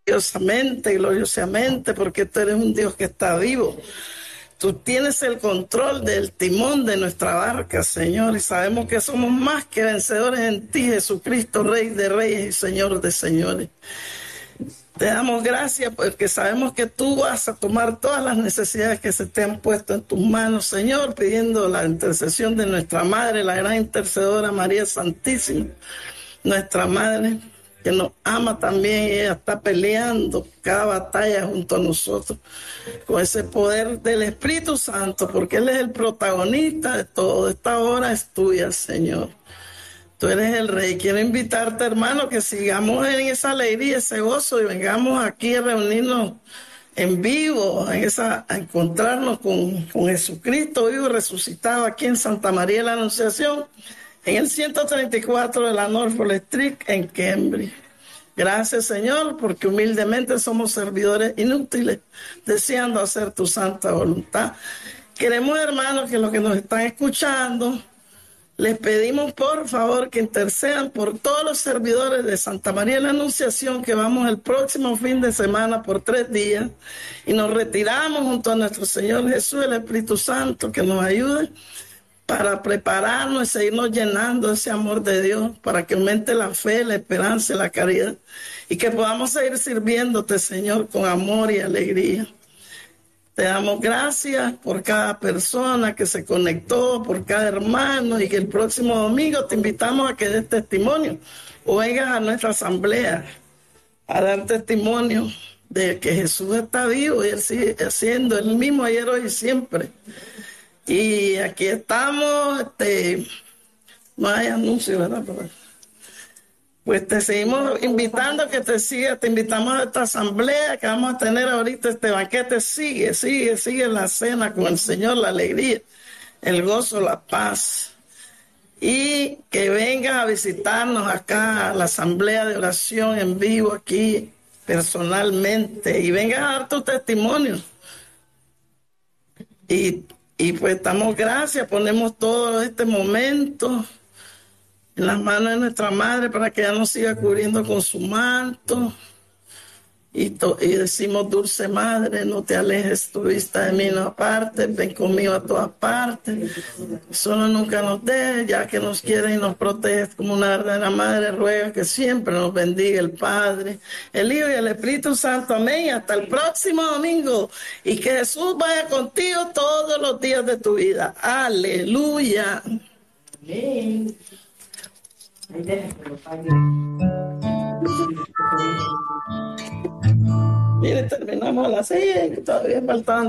gloriosamente, porque tú eres un Dios que está vivo. Tú tienes el control del timón de nuestra barca, Señor, y sabemos que somos más que vencedores en ti, Jesucristo, Rey de Reyes y Señor de Señores. Te damos gracias porque sabemos que tú vas a tomar todas las necesidades que se te han puesto en tus manos, Señor, pidiendo la intercesión de nuestra Madre, la gran intercedora María Santísima, nuestra Madre, que nos ama también, y ella está peleando cada batalla junto a nosotros, con ese poder del Espíritu Santo, porque Él es el protagonista de todo. Esta hora es tuya, Señor. Tú eres el Rey. Quiero invitarte, hermano, que sigamos en esa alegría, ese gozo, y vengamos aquí a reunirnos en vivo, a encontrarnos con Jesucristo vivo y resucitado aquí en Santa María de la Anunciación, en el 134 de la Norfolk Street, en Cambridge. Gracias, Señor, porque humildemente somos servidores inútiles, deseando hacer tu santa voluntad. Queremos, hermanos, que los que nos están escuchando, les pedimos por favor que intercedan por todos los servidores de Santa María de la Anunciación, que vamos el próximo fin de semana por 3 días y nos retiramos junto a nuestro Señor Jesús, el Espíritu Santo, que nos ayude para prepararnos y seguirnos llenando de ese amor de Dios, para que aumente la fe, la esperanza y la caridad, y que podamos seguir sirviéndote, Señor, con amor y alegría. Te damos gracias por cada persona que se conectó, por cada hermano, y que el próximo domingo te invitamos a que des testimonio o vengas a nuestra asamblea a dar testimonio de que Jesús está vivo y Él sigue siendo el mismo ayer, hoy y siempre. Y aquí estamos, no hay anuncio, ¿verdad? Pues te seguimos invitando a que te sigas, te invitamos a esta asamblea que vamos a tener ahorita, este banquete. Sigue la cena con el Señor, la alegría, el gozo, la paz. Y que vengas a visitarnos acá a la asamblea de oración en vivo aquí personalmente, y vengas a dar tu testimonio. Y pues damos gracias, ponemos todo este momento en las manos de nuestra Madre para que ella nos siga cubriendo con su manto. Y decimos: dulce Madre, no te alejes tu vista de mí, no apartes, ven conmigo a todas partes. Solo nunca nos dejes, ya que nos quieres y nos proteges como una verdadera Madre. Ruega que siempre nos bendiga el Padre, el Hijo y el Espíritu Santo. Amén. Y hasta el próximo domingo. Y que Jesús vaya contigo todos los días de tu vida. Aleluya. Amén. Mire, terminamos a las 6 y todavía faltaban